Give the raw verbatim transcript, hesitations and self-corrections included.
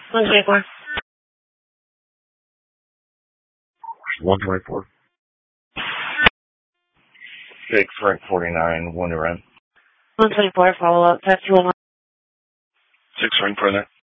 one twenty-four. one twenty-four. six, rank forty-nine, one to rent. one twenty-four, follow up, five two one one. six, rank forty-nine.